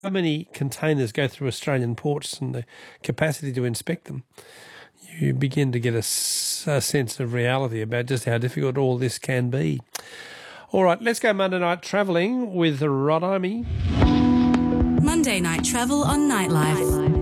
how many containers go through Australian ports and the capacity to inspect them, you begin to get a sense of reality about just how difficult all this can be. All right, let's go Monday night travelling with Rod Imey. Monday Night Travel on Nightlife.